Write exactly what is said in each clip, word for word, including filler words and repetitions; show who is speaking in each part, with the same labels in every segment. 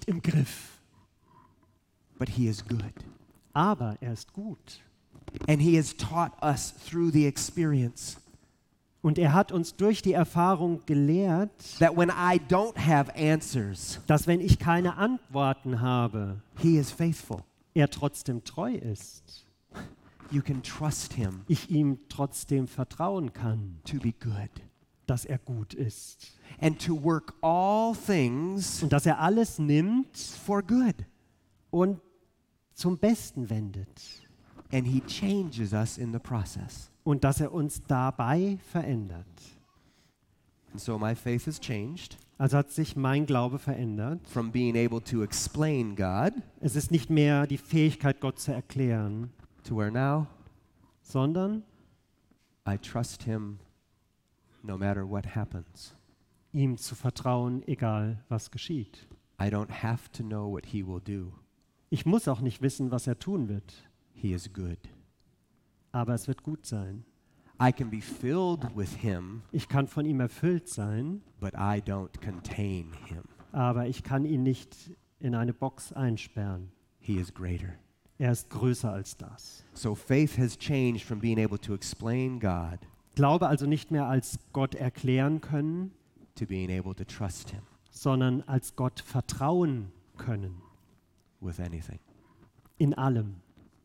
Speaker 1: nicht im Griff.
Speaker 2: But he is good.
Speaker 1: Aber er ist gut.
Speaker 2: And he has taught us through the experience
Speaker 1: Und er hat uns durch die Erfahrung gelehrt,
Speaker 2: that when I don't have answers,
Speaker 1: dass wenn ich keine Antworten habe,
Speaker 2: he is faithful.
Speaker 1: er trotzdem treu ist.
Speaker 2: You can trust him
Speaker 1: Ich ihm trotzdem vertrauen kann,
Speaker 2: to be good
Speaker 1: dass er gut ist.
Speaker 2: and to work all things
Speaker 1: Und dass er alles nimmt
Speaker 2: for good.
Speaker 1: und zum Besten wendet.
Speaker 2: And he changes us in the process.
Speaker 1: Und dass er uns dabei verändert.
Speaker 2: And so my faith has changed
Speaker 1: Also hat sich mein Glaube verändert.
Speaker 2: from being able to explain God
Speaker 1: Es ist nicht mehr die Fähigkeit, Gott zu erklären,
Speaker 2: to where now
Speaker 1: sondern
Speaker 2: I trust him no matter what happens.
Speaker 1: ihm zu vertrauen, egal was geschieht.
Speaker 2: I don't have to know what he will do.
Speaker 1: Ich muss auch nicht wissen, was er tun wird,
Speaker 2: He is good.
Speaker 1: aber es wird gut sein.
Speaker 2: I can be filled with him,
Speaker 1: Ich kann von ihm erfüllt sein,
Speaker 2: but I don't contain him.
Speaker 1: aber ich kann ihn nicht in eine Box einsperren.
Speaker 2: He is greater.
Speaker 1: Er ist größer als das.
Speaker 2: So faith has changed from being able to explain God
Speaker 1: Glaube also nicht mehr als Gott erklären können,
Speaker 2: to being able to trust him
Speaker 1: sondern als Gott vertrauen können.
Speaker 2: with anything.
Speaker 1: In allem.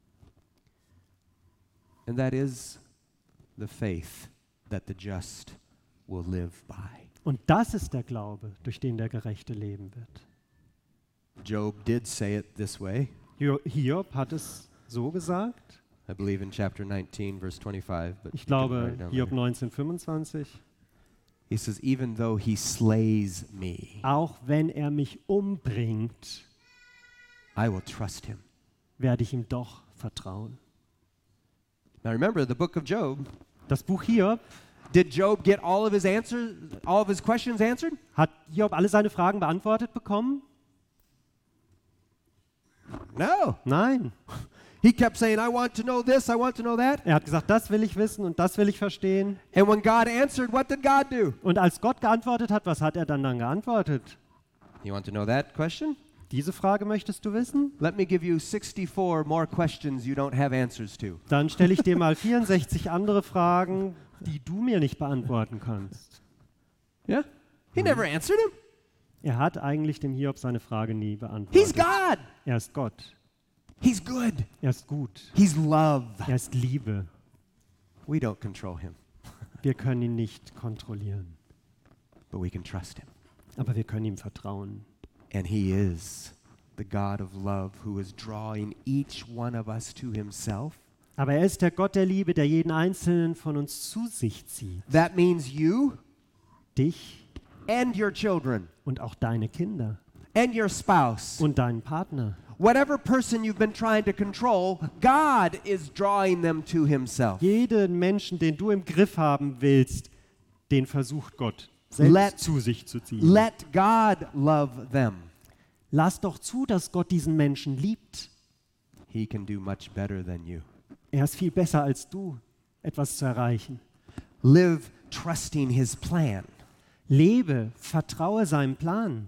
Speaker 2: And that is the faith that the just will live by.
Speaker 1: Und das ist der Glaube, durch den der Gerechte leben wird.
Speaker 2: Job did say it this way,
Speaker 1: Jo- Hiob hat es so gesagt.
Speaker 2: I believe in chapter nineteen, verse twenty-five. But
Speaker 1: Ich
Speaker 2: you can write
Speaker 1: glaube,
Speaker 2: it down
Speaker 1: Hiob
Speaker 2: later.
Speaker 1: neunzehn fünfundzwanzig.
Speaker 2: He says, even though he slays me,
Speaker 1: Auch wenn er mich umbringt,
Speaker 2: I will trust him.
Speaker 1: werde ich ihm doch vertrauen.
Speaker 2: Now remember, the book of Job,
Speaker 1: Das Buch Hiob,
Speaker 2: did Job get all of his answers, all of his questions answered?
Speaker 1: hat Hiob alle seine Fragen beantwortet bekommen?
Speaker 2: No.
Speaker 1: Nein.
Speaker 2: He kept saying, I want to know this, I want to know that.
Speaker 1: Er hat gesagt, das will ich wissen und das will ich verstehen.
Speaker 2: And when God answered, what did God do?
Speaker 1: Und als Gott geantwortet hat, was hat er dann dann geantwortet?
Speaker 2: You want to know that question?
Speaker 1: Diese Frage möchtest du wissen?
Speaker 2: Let me give you sixty-four more questions you don't have answers to.
Speaker 1: Dann stelle ich dir mal vierundsechzig andere Fragen, die du mir nicht beantworten kannst.
Speaker 2: Yeah? He never answered him.
Speaker 1: Er hat eigentlich dem Hiob seine Frage nie
Speaker 2: He's
Speaker 1: beantwortet.
Speaker 2: God.
Speaker 1: Er ist Gott.
Speaker 2: He's good.
Speaker 1: Er ist gut.
Speaker 2: He's love.
Speaker 1: Er ist Liebe.
Speaker 2: We don't control him,
Speaker 1: Wir können ihn nicht kontrollieren,
Speaker 2: but we can trust him.
Speaker 1: aber wir können ihm vertrauen.
Speaker 2: And he is the God of love who is drawing each one of us to himself.
Speaker 1: Aber er ist der Gott der Liebe, der jeden Einzelnen von uns zu sich zieht.
Speaker 2: That means you
Speaker 1: Dich
Speaker 2: and your children
Speaker 1: und auch deine Kinder
Speaker 2: and your spouse.
Speaker 1: und deinen Partner.
Speaker 2: Whatever person you've been trying to control, God is drawing them to himself.
Speaker 1: Jeden Menschen, den du im Griff haben willst, den versucht Gott selbst
Speaker 2: Let-
Speaker 1: zu sich zu ziehen.
Speaker 2: Let God love them.
Speaker 1: Lass doch zu, dass Gott diesen Menschen liebt.
Speaker 2: He can do much better than you.
Speaker 1: Er ist viel besser als du, etwas zu erreichen.
Speaker 2: Live trusting his plan
Speaker 1: Lebe, vertraue seinem Plan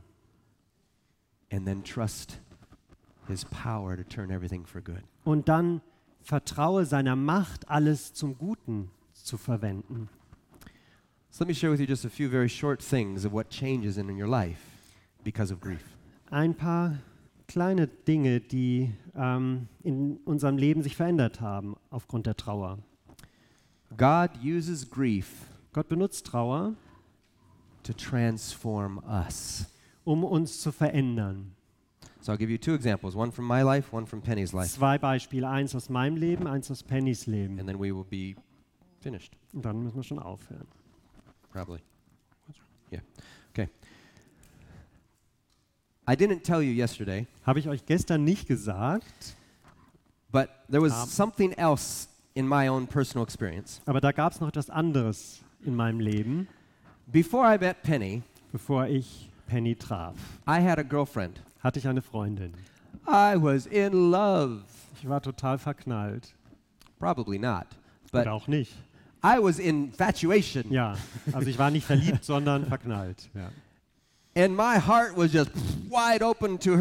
Speaker 2: and then trust his power to turn everything for good.
Speaker 1: und dann vertraue seiner Macht, alles zum Guten zu verwenden.
Speaker 2: So let me share with you just a few very short things of what changes in your life because of grief.
Speaker 1: Ein paar kleine Dinge, die ähm, in unserem Leben sich verändert haben aufgrund der Trauer.
Speaker 2: God uses grief
Speaker 1: Gott benutzt Trauer,
Speaker 2: to transform us.
Speaker 1: um uns zu verändern.
Speaker 2: So I'll give you two examples, one from my life, one from Penny's life,
Speaker 1: Zwei Beispiele, eins aus meinem Leben, eins aus Pennys Leben.
Speaker 2: and then we will be finished,
Speaker 1: Und dann müssen wir schon aufhören.
Speaker 2: probably. Yeah. Okay. I didn't tell you yesterday,
Speaker 1: Habe ich euch gestern nicht gesagt,
Speaker 2: but there was
Speaker 1: Um.
Speaker 2: something else in my own personal experience.
Speaker 1: aber da gab es noch etwas anderes in meinem Leben,
Speaker 2: Before I met Penny,
Speaker 1: bevor ich Penny traf.
Speaker 2: I had a girlfriend.
Speaker 1: Hatte ich eine Freundin.
Speaker 2: I was in love.
Speaker 1: Ich war total verknallt.
Speaker 2: Probably not, but
Speaker 1: Oder auch nicht.
Speaker 2: I was in infatuation.
Speaker 1: Ja, also ich war nicht verliebt, sondern verknallt. Ja.
Speaker 2: And my heart was just wide open to